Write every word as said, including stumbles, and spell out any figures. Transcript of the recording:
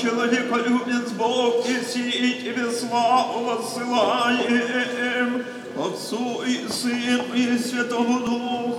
человеколюбец Бог, еси и Тебе славу воссылаем, Отцу и Сыну и Святому Духу,